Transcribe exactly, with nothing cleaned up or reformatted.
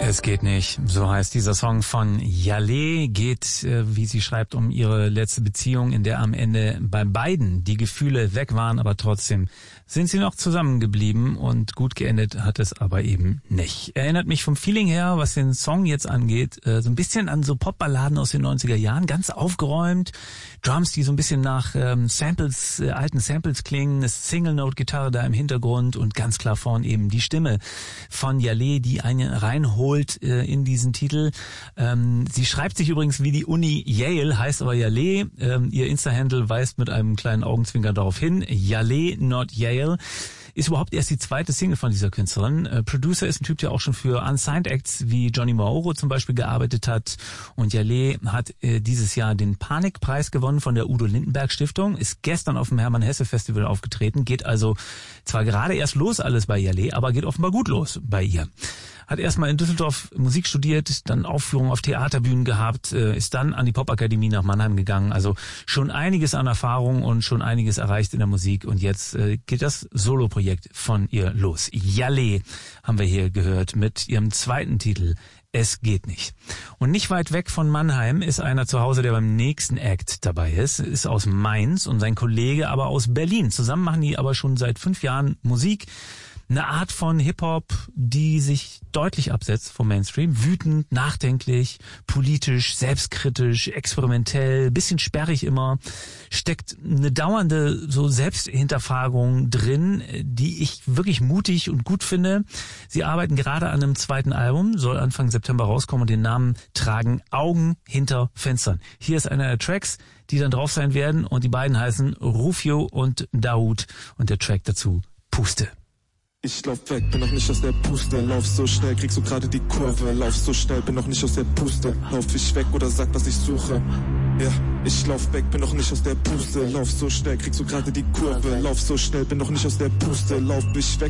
Es geht nicht. So heißt dieser Song von Yalé. Geht, äh, wie sie schreibt, um ihre letzte Beziehung, in der am Ende bei beiden die Gefühle weg waren, aber trotzdem sind sie noch zusammengeblieben und gut geendet hat es aber eben nicht. Erinnert mich vom Feeling her, was den Song jetzt angeht, äh, so ein bisschen an so Popballaden aus den neunziger Jahren. Ganz aufgeräumt. Drums, die so ein bisschen nach ähm, Samples, äh, alten Samples klingen. Eine Single-Note-Gitarre da im Hintergrund und ganz klar vorn eben die Stimme von Yalé, die einen reinholt äh, in diesen Titel. Ähm, sie schreibt sich übrigens wie die Uni Yale, heißt aber Yalé. Ähm, ihr Insta-Handle weist mit einem kleinen Augenzwinker darauf hin. Yalé, not Yale. Ist überhaupt erst die zweite Single von dieser Künstlerin. Äh, Producer ist ein Typ, der auch schon für Unsigned Acts wie Johnny Mauro zum Beispiel gearbeitet hat. Und Yalé hat äh, dieses Jahr den Panikpreis gewonnen von der Udo Lindenberg Stiftung. Ist gestern auf dem Hermann Hesse Festival aufgetreten. Geht also zwar gerade erst los alles bei Yalé, aber geht offenbar gut los bei ihr. Hat erstmal in Düsseldorf Musik studiert, dann Aufführungen auf Theaterbühnen gehabt, ist dann an die Popakademie nach Mannheim gegangen. Also schon einiges an Erfahrung und schon einiges erreicht in der Musik. Und jetzt geht das Soloprojekt von ihr los. Yalé haben wir hier gehört mit ihrem zweiten Titel. Es geht nicht. Und nicht weit weg von Mannheim ist einer zu Hause, der beim nächsten Act dabei ist. Ist aus Mainz und sein Kollege aber aus Berlin. Zusammen machen die aber schon seit fünf Jahren Musik. Eine Art von Hip-Hop, die sich deutlich absetzt vom Mainstream. Wütend, nachdenklich, politisch, selbstkritisch, experimentell, bisschen sperrig immer. Steckt eine dauernde so Selbsthinterfragung drin, die ich wirklich mutig und gut finde. Sie arbeiten gerade an einem zweiten Album, soll Anfang September rauskommen und den Namen tragen Augen hinter Fenstern. Hier ist einer der Tracks, die dann drauf sein werden und die beiden heißen Rufio und Daoud und der Track dazu Puste. Ich lauf weg, bin noch nicht aus der Puste. Lauf so schnell, kriegst du gerade die Kurve. Lauf so schnell, bin noch nicht aus der Puste. Lauf ich weg oder sag, was ich suche. Ja, ich lauf weg, bin noch nicht aus der Puste. Lauf so schnell, kriegst du gerade die Kurve. Lauf so schnell, bin noch nicht aus der Puste. Lauf ich weg.